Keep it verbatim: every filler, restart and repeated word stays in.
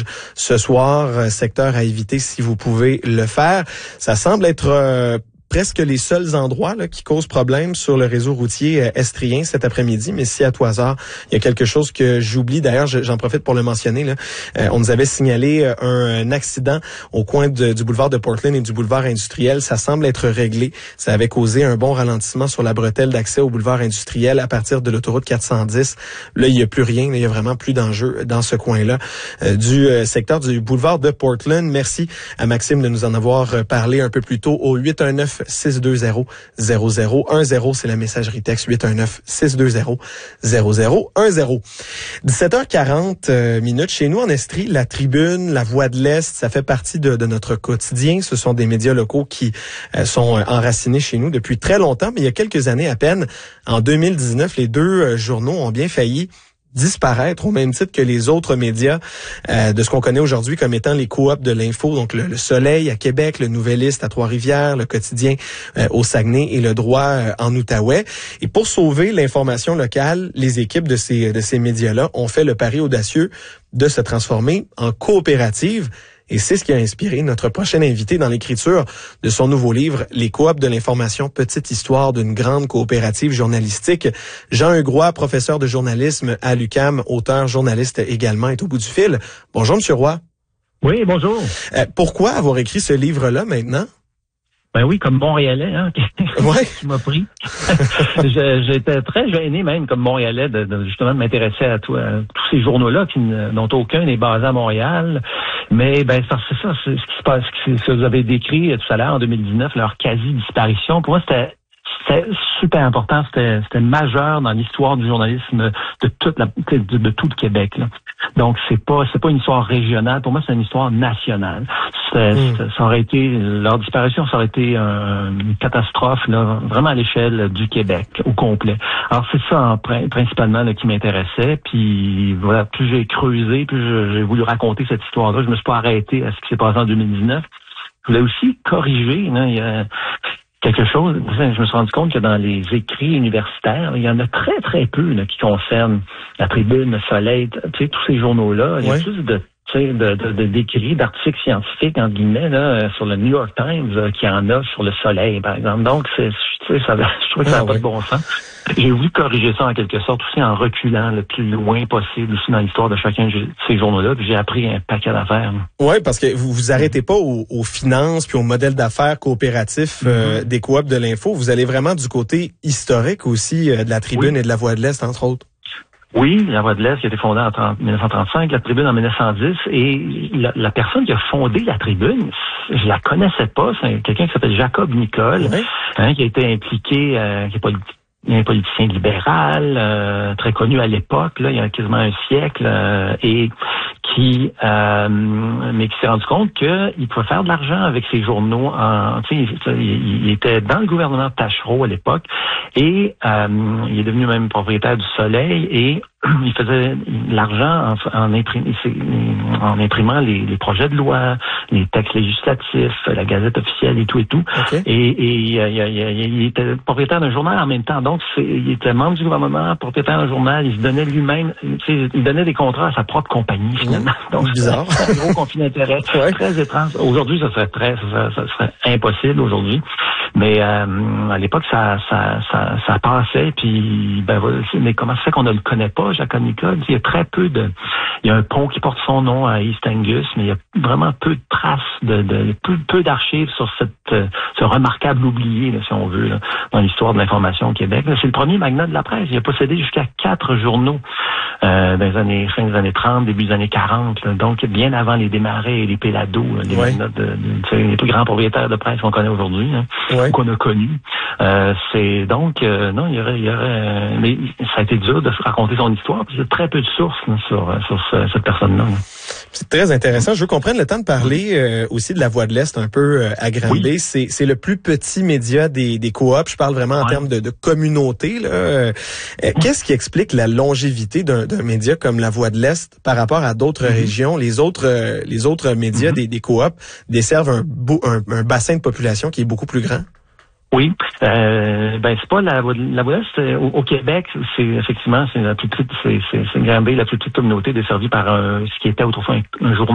ce soir, secteur à éviter si vous pouvez le faire. Ça semble être euh, presque les seuls endroits là, qui causent problème sur le réseau routier euh, estrien cet après-midi. Mais si à tout hasard, il y a quelque chose que j'oublie, d'ailleurs, j'en profite pour le mentionner, là, euh, on nous avait signalé euh, un, un accident au coin de, du boulevard de Portland et du boulevard industriel. Ça semble être réglé. Ça avait causé un bon ralentissement sur la bretelle d'accès au boulevard industriel à partir de l'autoroute quatre cent dix. Là, il n'y a plus rien. Là, il y a vraiment plus d'enjeux dans ce coin-là euh, du euh, secteur du boulevard de Portland. Merci à Maxime de nous en avoir parlé un peu plus tôt au huit un neuf six deux zéro zéro zéro un zéro, c'est la messagerie texte huit un neuf six deux zéro zéro zéro un zéro. dix-sept heures quarante euh, minutes chez nous en Estrie, la Tribune, la Voix de l'Est, ça fait partie de, de notre quotidien. Ce sont des médias locaux qui euh, sont enracinés chez nous depuis très longtemps, mais il y a quelques années à peine, en deux mille dix-neuf, les deux euh, journaux ont bien failli disparaître au même titre que les autres médias euh, de ce qu'on connaît aujourd'hui comme étant les coops de l'info, donc le, le Soleil à Québec, le Nouvelliste à Trois-Rivières, le Quotidien euh, au Saguenay et le Droit euh, en Outaouais. Et pour sauver l'information locale, les équipes de ces de ces médias-là ont fait le pari audacieux de se transformer en coopérative. Et c'est ce qui a inspiré notre prochain invité dans l'écriture de son nouveau livre, Les coops de l'information, petite histoire d'une grande coopérative journalistique. Jean Hugroy, professeur de journalisme à l'U Q A M, auteur, journaliste également, est au bout du fil. Bonjour, Monsieur Roy. Oui, bonjour. Euh, pourquoi avoir écrit ce livre-là maintenant? Ben oui, comme Montréalais, hein, ouais. qui m'a pris. Je, j'étais très gêné même comme Montréalais de, de justement de m'intéresser à, tout, à tous ces journaux-là qui, dont aucun n'est basé à Montréal. Mais ben c'est ça, c'est ce qui se passe, ce que vous avez décrit tout à l'heure en deux mille dix-neuf, leur quasi-disparition. Pour moi, c'était C'était super important, c'était, c'était majeur dans l'histoire du journalisme de toute la, de, de tout le Québec. Là. Donc c'est pas, c'est pas une histoire régionale. Pour moi, c'est une histoire nationale. C'est, mmh. Ça aurait été leur disparition, ça aurait été un, une catastrophe là, vraiment à l'échelle du Québec au complet. Alors c'est ça en, principalement là, qui m'intéressait. Puis voilà, plus j'ai creusé, plus je, j'ai voulu raconter cette histoire-là. Je me suis pas arrêté à ce qui s'est passé en deux mille dix-neuf. Je voulais aussi corriger. Là, il y a, quelque chose, je me suis rendu compte que dans les écrits universitaires, il y en a très, très peu là, qui concernent la Tribune, le Soleil, tu sais, tous ces journaux-là. Il y a ouais. plus de, tu sais, de, de, de, d'écrits, d'articles scientifiques, entre guillemets, là, sur le New York Times, là, qu'il y en a sur le Soleil, par exemple. Donc, c'est, tu sais, ça, je trouve que ça n'a ah, pas ouais. de bon sens. J'ai voulu corriger ça en quelque sorte aussi en reculant le plus loin possible aussi dans l'histoire de chacun de ces journaux-là. Puis j'ai appris un paquet d'affaires. Oui, parce que vous vous arrêtez pas aux, aux finances puis au modèle d'affaires coopératif euh, mm-hmm. des coops de l'info. Vous allez vraiment du côté historique aussi euh, de la Tribune oui. et de la Voix de l'Est, entre autres. Oui, la Voix de l'Est qui a été fondée en dix-neuf cent trente-cinq, la Tribune en dix-neuf cent dix, et la, la personne qui a fondé la Tribune, je la connaissais pas, c'est quelqu'un qui s'appelle Jacob Nicole, oui. hein, qui a été impliqué, euh, qui est politique. Un politicien libéral, euh, très connu à l'époque, là, il y a quasiment un siècle, euh, et qui, euh, mais qui s'est rendu compte qu'il pouvait faire de l'argent avec ses journaux. En, tu sais, il, il était dans le gouvernement Tachereau à l'époque, et euh, il est devenu même propriétaire du Soleil, et il faisait de l'argent en, en, imprim, en imprimant les, les projets de loi, les textes législatifs, la Gazette officielle et tout et tout. Okay. Et, et il, il, il était propriétaire d'un journal en même temps. Donc, c'est, il était membre du gouvernement, propriétaire d'un journal. Il se donnait lui-même, il donnait des contrats à sa propre compagnie, finalement. Mmh. Donc, bizarre. C'est un gros conflit d'intérêt. Ouais. Très étrange. Aujourd'hui, ça serait très, ça, ça serait impossible aujourd'hui. Mais euh, à l'époque, ça, ça, ça, ça passait. Puis, ben, mais comment ça fait qu'on ne le connaît pas, Jacob Nicole? Il y a très peu de... Il y a un pont qui porte son nom à East Angus, mais il y a vraiment peu de traces, de, de peu, peu d'archives sur cette, ce remarquable oublié, là, si on veut, là, dans l'histoire de l'information au Québec. Là, c'est le premier magnat de la presse. Il a possédé jusqu'à quatre journaux euh, dans les années, fin des années trente, début des années quarante. Là, donc, bien avant les Desmarais et les Péladeau, les ouais. magnats de, de, de, les plus grands propriétaires de presse qu'on connaît aujourd'hui, hein, ouais. qu'on a connus. Euh, c'est donc, euh, non, il y aurait, il y aurait, euh, mais ça a été dur de raconter son histoire. Puis il y a très peu de sources là, sur, sur ce, cette personne-là. Là. C'est très intéressant. Je veux qu'on prenne le temps de parler euh, aussi de la Voix de l'Est un peu euh, à Granby. Oui. C'est, c'est le plus petit média des, des coops. Je parle vraiment en ouais. termes de, de communauté. Là. Euh, qu'est-ce qui explique la longévité d'un, d'un média comme la Voix de l'Est par rapport à d'autres mm-hmm. régions? Les autres, euh, les autres médias mm-hmm. des, des coops desservent un, beau, un, un bassin de population qui est beaucoup plus grand. Oui, euh, ben c'est pas la la Voix de l'Est au, au Québec, c'est effectivement c'est la plus petite, c'est c'est, c'est Granby, la plus petite communauté desservie par un, ce qui était autrefois un, un journal.